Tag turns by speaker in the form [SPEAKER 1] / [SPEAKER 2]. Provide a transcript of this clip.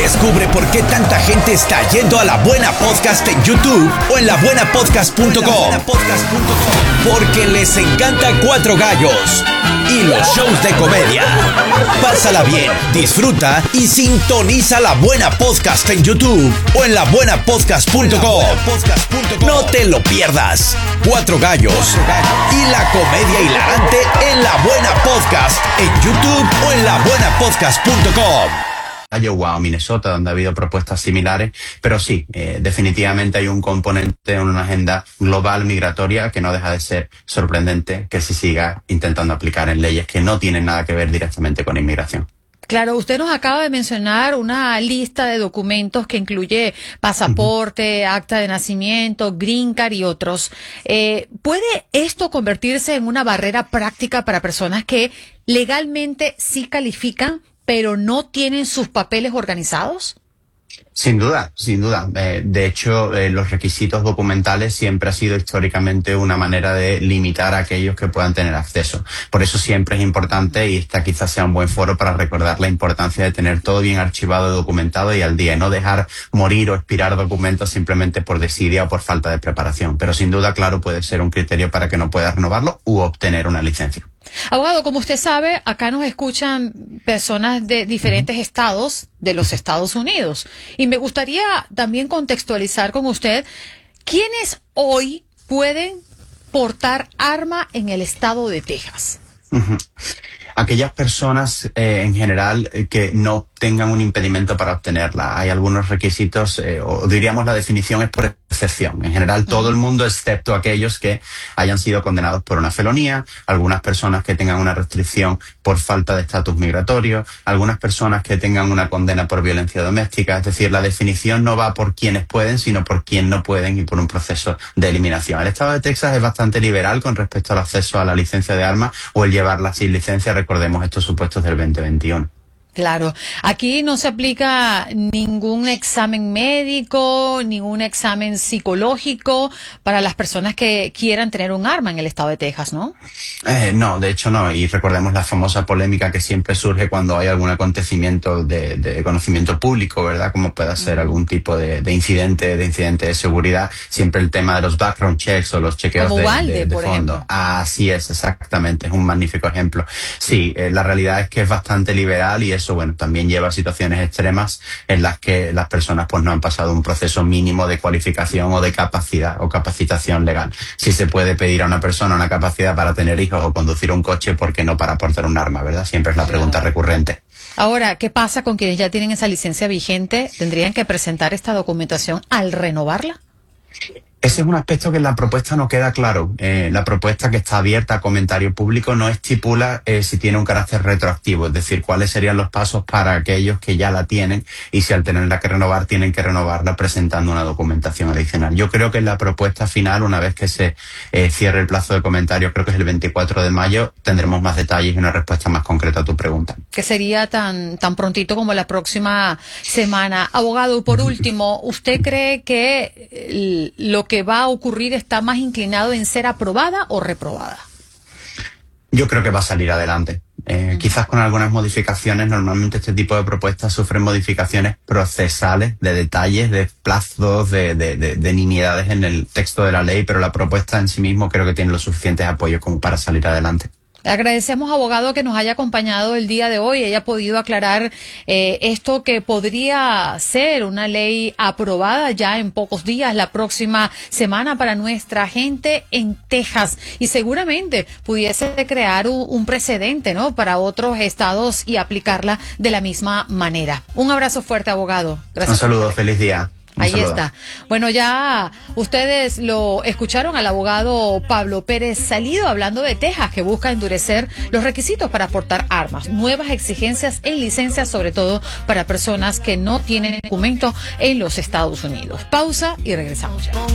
[SPEAKER 1] Descubre por qué tanta gente está yendo a La Buena Podcast en YouTube o en labuenapodcast.com. Porque les encanta Cuatro Gallos y los shows de comedia. Pásala bien, disfruta y sintoniza La Buena Podcast en YouTube o en labuenapodcast.com. No te lo pierdas. Cuatro Gallos y la comedia hilarante en La Buena Podcast en YouTube o en labuenapodcast.com.
[SPEAKER 2] Iowa o Minnesota, donde ha habido propuestas similares, pero sí, definitivamente hay un componente en una agenda global migratoria que no deja de ser sorprendente que se siga intentando aplicar en leyes que no tienen nada que ver directamente con inmigración.
[SPEAKER 3] Claro, usted nos acaba de mencionar una lista de documentos que incluye pasaporte, acta de nacimiento, green card y otros. ¿Puede esto convertirse en una barrera práctica para personas que legalmente sí califican, pero no tienen sus papeles organizados?
[SPEAKER 2] Sin duda, sin duda. De hecho, los requisitos documentales siempre ha sido históricamente una manera de limitar a aquellos que puedan tener acceso. Por eso siempre es importante, y esta quizás sea un buen foro para recordar la importancia de tener todo bien archivado, documentado y al día, y no dejar morir o expirar documentos simplemente por desidia o por falta de preparación. Pero sin duda, claro, puede ser un criterio para que no puedas renovarlo u obtener una licencia.
[SPEAKER 3] Abogado, como usted sabe, acá nos escuchan personas de diferentes estados de los Estados Unidos. Y me gustaría también contextualizar con usted quiénes hoy pueden portar arma en el estado de Texas.
[SPEAKER 2] Aquellas personas en general que no tengan un impedimento para obtenerla. Hay algunos requisitos, o diríamos la definición es por excepción. En general todo el mundo, excepto aquellos que hayan sido condenados por una felonía, algunas personas que tengan una restricción por falta de estatus migratorio, algunas personas que tengan una condena por violencia doméstica. Es decir, la definición no va por quienes pueden, sino por quienes no pueden y por un proceso de eliminación. El estado de Texas es bastante liberal con respecto al acceso a la licencia de armas o el llevarla sin licencia. Recordemos estos supuestos del 2021.
[SPEAKER 3] Claro, aquí no se aplica ningún examen médico, ningún examen psicológico para las personas que quieran tener un arma en el estado de Texas, ¿no?
[SPEAKER 2] No, de hecho no, y recordemos la famosa polémica que siempre surge cuando hay algún acontecimiento de conocimiento público, ¿verdad? Como pueda ser algún tipo de incidente de seguridad, siempre el tema de los background checks o los chequeos
[SPEAKER 3] como Uvalde,
[SPEAKER 2] de
[SPEAKER 3] por
[SPEAKER 2] fondo.
[SPEAKER 3] ejemplo.
[SPEAKER 2] Así es, exactamente, es un magnífico ejemplo. Sí, la realidad es que es bastante liberal y eso, bueno, también lleva a situaciones extremas en las que las personas pues no han pasado un proceso mínimo de cualificación o de capacidad o capacitación legal. Si se puede pedir a una persona una capacidad para tener hijos o conducir un coche, ¿por qué no para portar un arma, verdad? Siempre es la pregunta recurrente.
[SPEAKER 3] Ahora, ¿qué pasa con quienes ya tienen esa licencia vigente? ¿Tendrían que presentar esta documentación al renovarla?
[SPEAKER 2] Ese es un aspecto que en la propuesta no queda claro. La propuesta, que está abierta a comentario público, no estipula si tiene un carácter retroactivo, es decir, cuáles serían los pasos para aquellos que ya la tienen y si al tenerla que renovar tienen que renovarla presentando una documentación adicional. Yo creo que en la propuesta final, una vez que se cierre el plazo de comentarios, creo que es el 24 de mayo, tendremos más detalles y una respuesta más concreta a tu pregunta.
[SPEAKER 3] Que sería tan prontito como la próxima semana. Abogado, por último, ¿usted cree que lo que va a ocurrir está más inclinado en ser aprobada o reprobada?
[SPEAKER 2] Yo creo que va a salir adelante. Quizás con algunas modificaciones. Normalmente este tipo de propuestas sufren modificaciones procesales, de detalles, de plazos, de nimiedades en el texto de la ley, pero la propuesta en sí mismo creo que tiene los suficientes apoyos como para salir adelante.
[SPEAKER 3] Le agradecemos, abogado, que nos haya acompañado el día de hoy y haya podido aclarar esto que podría ser una ley aprobada ya en pocos días, la próxima semana, para nuestra gente en Texas. Y seguramente pudiese crear un precedente, ¿no?, para otros estados y aplicarla de la misma manera. Un abrazo fuerte, abogado. Gracias.
[SPEAKER 2] Un saludo, feliz día.
[SPEAKER 3] Ahí está. Bueno, ya ustedes lo escucharon al abogado Pablo Pérez Salido hablando de Texas, que busca endurecer los requisitos para portar armas, nuevas exigencias en licencias, sobre todo para personas que no tienen documento en los Estados Unidos. Pausa y regresamos ya.